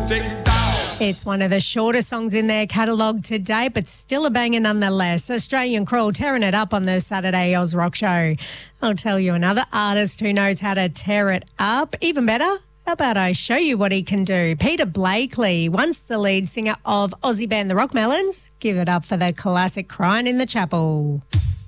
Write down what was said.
take you down. It's one of the shorter songs in their catalogue to date, but still a banger nonetheless. Australian Crawl tearing it up on the Saturday Oz Rock Show. I'll tell you another artist who knows how to tear it up. Even better, how about I show you what he can do? Peter Blakely, once the lead singer of Aussie band The Rockmelons. Give it up for the classic Crying in the Chapel.